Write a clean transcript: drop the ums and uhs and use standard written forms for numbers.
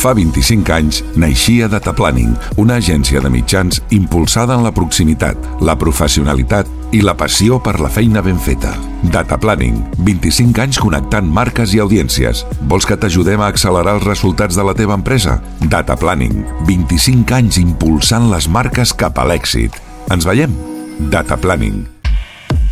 Fa 25 anys naixia Data Planning, una agència de mitjans impulsada en la proximitat, la professionalitat i la passió per la feina ben feta. Data Planning, 25 anys connectant marques i audiències. Vols que t'ajudem a accelerar els resultats de la teva empresa? Data Planning, 25 anys impulsant les marques cap a l'èxit. Ens veiem? Data Planning.